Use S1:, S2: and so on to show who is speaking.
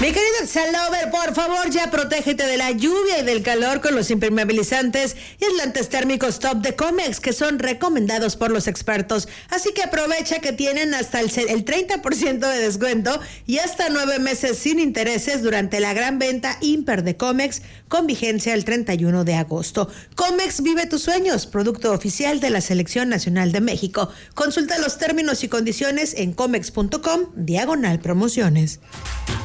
S1: Mi querido Exalover, por favor, ya protégete de la lluvia y del calor con los impermeabilizantes y aislantes térmicos top de Comex, que son recomendados por los expertos. Así que aprovecha que tienen hasta el 30% de descuento y hasta 9 meses sin intereses durante la gran venta Imper de Comex, con vigencia el 31 de agosto. Comex vive tus sueños, producto oficial de la Selección Nacional de México. Consulta los términos y condiciones en comex.com/promociones.